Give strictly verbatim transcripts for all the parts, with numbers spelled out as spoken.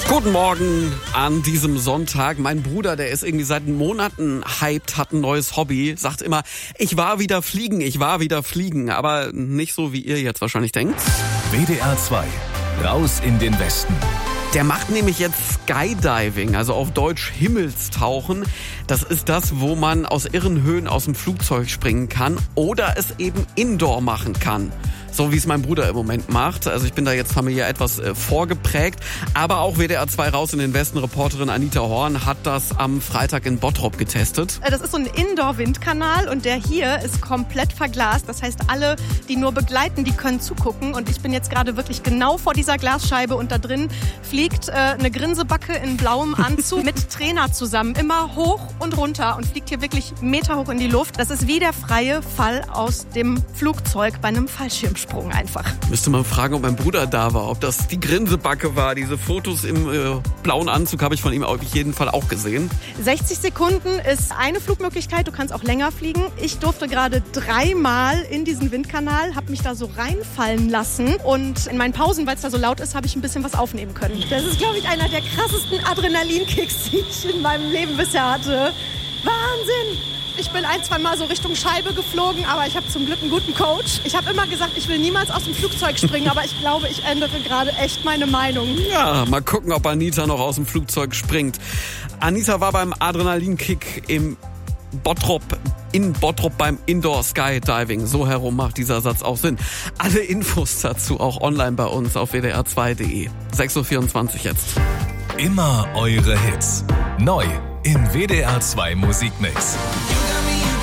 Guten Morgen an diesem Sonntag. Mein Bruder, der ist irgendwie seit Monaten hyped, hat ein neues Hobby, sagt immer, ich war wieder fliegen, ich war wieder fliegen. Aber nicht so, wie ihr jetzt wahrscheinlich denkt. W D R zwei, raus in den Westen. Der macht nämlich jetzt Skydiving, also auf Deutsch Himmelstauchen. Das ist das, wo man aus irren Höhen aus dem Flugzeug springen kann oder es eben indoor machen kann. So wie es mein Bruder im Moment macht. Also ich bin da jetzt familiär etwas äh, vorgeprägt. Aber auch W D R zwei raus in den Westen. Reporterin Anita Horn hat das am Freitag in Bottrop getestet. Das ist so ein Indoor-Windkanal und der hier ist komplett verglast. Das heißt, alle, die nur begleiten, die können zugucken. Und ich bin jetzt gerade wirklich genau vor dieser Glasscheibe und da drin fliegt äh, eine Grinsebacke in blauem Anzug mit Trainer zusammen. Immer hoch und runter und fliegt hier wirklich Meter hoch in die Luft. Das ist wie der freie Fall aus dem Flugzeug bei einem Fallschirmsprung. Einfach. Müsste man fragen, ob mein Bruder da war, ob das die Grinsebacke war. Diese Fotos im äh, blauen Anzug habe ich von ihm auf jeden Fall auch gesehen. sechzig Sekunden ist eine Flugmöglichkeit, du kannst auch länger fliegen. Ich durfte gerade dreimal in diesen Windkanal, habe mich da so reinfallen lassen und in meinen Pausen, weil es da so laut ist, habe ich ein bisschen was aufnehmen können. Das ist, glaube ich, einer der krassesten Adrenalinkicks, die ich in meinem Leben bisher hatte. Wahnsinn! Ich bin ein, zwei Mal so Richtung Scheibe geflogen, aber ich habe zum Glück einen guten Coach. Ich habe immer gesagt, ich will niemals aus dem Flugzeug springen, aber ich glaube, ich ändere gerade echt meine Meinung. Ja, mal gucken, ob Anita noch aus dem Flugzeug springt. Anita war beim Adrenalinkick im Bottrop, in Bottrop beim Indoor Skydiving. So herum macht dieser Satz auch Sinn. Alle Infos dazu auch online bei uns auf w d r zwei punkt d e. sechs Uhr vierundzwanzig jetzt. Immer eure Hits. Neu im W D R zwei Musikmix.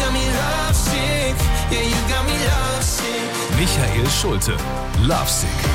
Michael Schulte, Lovesick.